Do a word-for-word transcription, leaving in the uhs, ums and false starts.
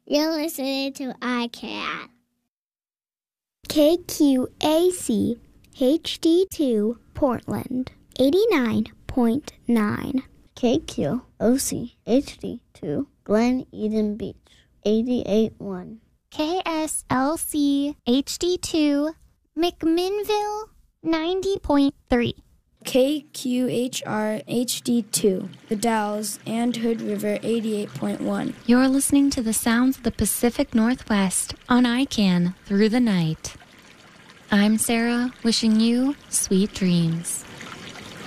You're listening to I C A N. K Q A C H D two Portland, eighty-nine point nine. K Q O C H D two Glen Eden Beach, eighty-eight point one. K S L C H D two McMinnville, ninety point three. K Q H R H D two, The Dalles and Hood River, eighty-eight point one. You're listening to the sounds of the Pacific Northwest on I C A N Through the Night. I'm Sarah, wishing you sweet dreams.